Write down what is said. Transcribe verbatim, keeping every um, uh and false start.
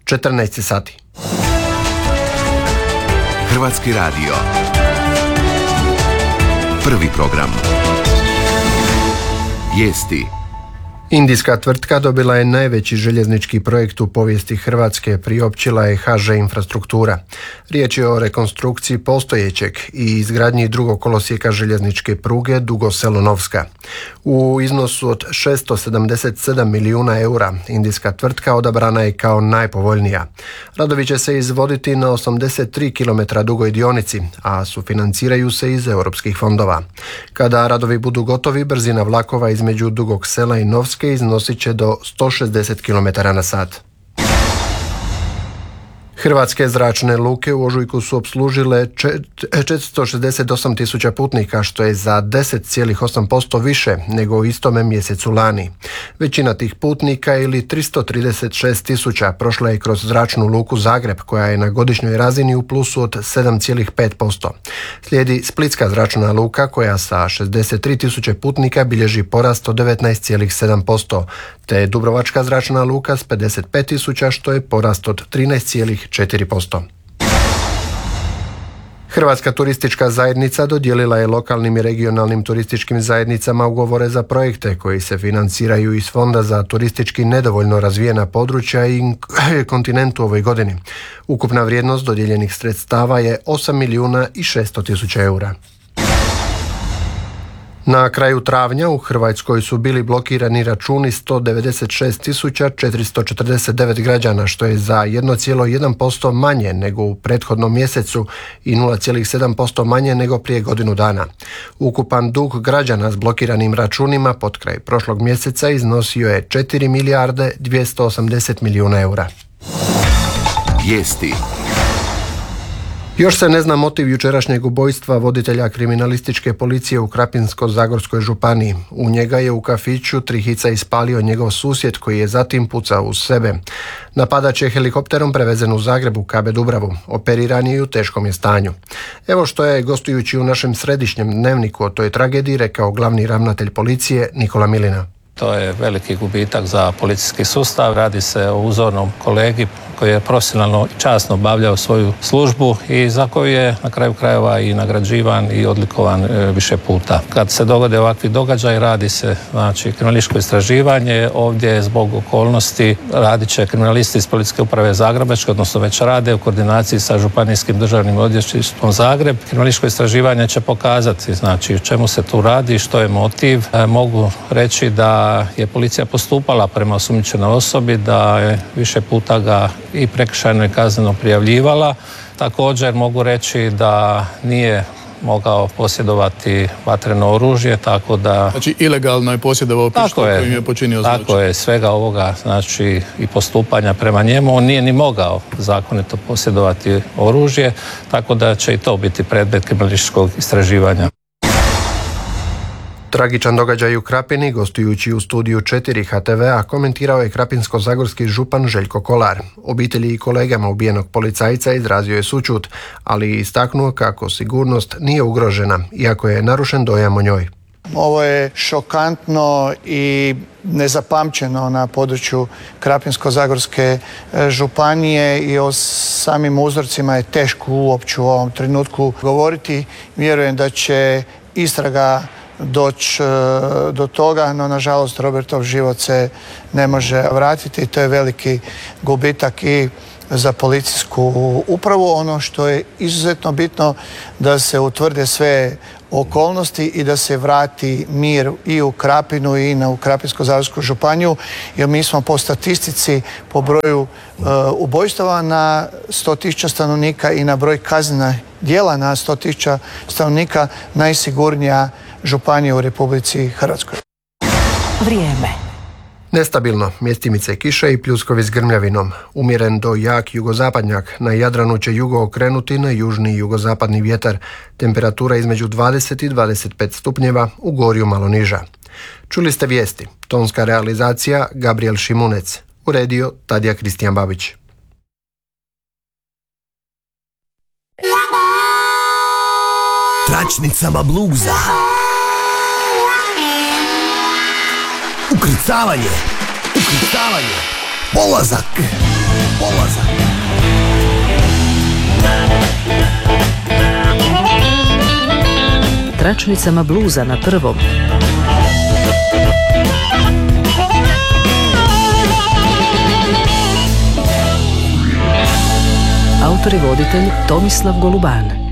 četrnaest sati. Hrvatski radio. Prvi program. Vijesti. Indijska tvrtka dobila je najveći željeznički projekt u povijesti Hrvatske, priopćila je H Ž Infrastruktura. Riječ je o rekonstrukciji postojećeg i izgradnji drugog kolosijeka željezničke pruge Dugo Selo-Novska. U iznosu od šesto sedamdeset sedam milijuna eura indijska tvrtka odabrana je kao najpovoljnija. Radovi će se izvoditi na osamdeset tri kilometra dugoj dionici, a sufinanciraju se iz europskih fondova. Kada radovi budu gotovi, brzina vlakova između Dugog Sela i Novske iznosit će do sto šezdeset kilometara na sat. Hrvatske zračne luke u ožujku su opslužile četiristo šezdeset osam tisuća putnika, što je za deset zarez osam posto više nego u istome mjesecu lani. Većina tih putnika ili tristo trideset šest tisuća prošla je kroz zračnu luku Zagreb, koja je na godišnjoj razini u plusu od sedam zarez pet posto. Slijedi Splitska zračna luka koja sa šezdeset tri tisuće putnika bilježi porast od devetnaest zarez sedam posto, te Dubrovačka zračna luka s pedeset pet tisuća, što je porast od trinaest zarez četiri posto. Hrvatska turistička zajednica dodijelila je lokalnim i regionalnim turističkim zajednicama ugovore za projekte koji se financiraju iz Fonda za turistički nedovoljno razvijena područja i kontinentu ovoj godini. Ukupna vrijednost dodijeljenih sredstava je osam milijuna i šesto tisuća eura. Na kraju travnja u Hrvatskoj su bili blokirani računi sto devedeset šest tisuća četiristo četrdeset devet građana, što je za jedan zarez jedan posto manje nego u prethodnom mjesecu i nula zarez sedam posto manje nego prije godinu dana. Ukupan dug građana s blokiranim računima pod kraj prošlog mjeseca iznosio je četiri milijarde dvjesto osamdeset milijuna eura. Vijesti. Još se ne zna motiv jučerašnjeg ubojstva voditelja kriminalističke policije u Krapinsko-zagorskoj županiji. U njega je u kafiću tri hica ispalio njegov susjed koji je zatim pucao uz sebe. Napadač je helikopterom prevezen u Zagrebu K B Dubravu. Operiran je i u teškom je stanju. Evo što je, gostujući u našem središnjem dnevniku o toj tragediji, rekao glavni ravnatelj policije Nikola Milina. To je veliki gubitak za policijski sustav. Radi se o uzornom kolegi koji je profesionalno i časno obavljao svoju službu i za koju je na kraju krajeva i nagrađivan i odlikovan e, više puta. Kad se dogode ovakvi događaj, radi se znači kriminalističko istraživanje. Ovdje zbog okolnosti radit će kriminalisti iz Policijske uprave Zagrebačke, odnosno već rade u koordinaciji sa Županijskim državnim odvjetništvom Zagreb. Kriminalističko istraživanje će pokazati znači o čemu se tu radi, što je motiv. E, mogu reći da je policija postupala prema osumnjičenoj osobi, da je više puta ga i prekršajno i kazneno prijavljivala. Također mogu reći da nije mogao posjedovati vatreno oružje, tako da... Znači ilegalno je posjedovao pištolj kojim je počinio zločin. Tako je, svega ovoga, znači i postupanja prema njemu, on nije ni mogao zakonito posjedovati oružje, tako da će i to biti predmet kriminalističkog istraživanja. Tragičan događaj u Krapini, gostujući u studiju četiri H T V-a, komentirao je krapinsko-zagorski župan Željko Kolar. Obitelji i kolegama ubijenog policajca izrazio je sućut, ali istaknuo kako sigurnost nije ugrožena, iako je narušen dojam o njoj. Ovo je šokantno i nezapamćeno na području Krapinsko-zagorske županije i o samim uzorcima je teško uopće u ovom trenutku govoriti. Vjerujem da će istraga doći do toga, no nažalost Robertov život se ne može vratiti i to je veliki gubitak i za policijsku upravu. Ono što je izuzetno bitno da se utvrde sve okolnosti i da se vrati mir i u Krapinu i na u Krapinsko-zagorsku županiju, jer mi smo po statistici, po broju uh, ubojstava na sto tisuća stanovnika i na broj kaznenih djela na sto tisuća stanovnika najsigurnija županija u Republici Hrvatskoj. Vrijeme. Nestabilno, mjestimice kiše i pljuskovi s grmljavinom. Umjeren do jak jugozapadnjak, na Jadranu će jugo okrenuti na južni i jugozapadni vjetar. Temperatura između dvadeset i dvadeset pet stupnjeva, u Gorju malo niža. Čuli ste vijesti. Tonska realizacija Gabriel Šimunec. Uredio Tadija Kristijan Babić. Tračnicama bluza. Ukrcavanje, ukrcavanje, polazak. Polazak. Tračnicama bluza na prvom. Autor i voditelj Tomislav Goluban.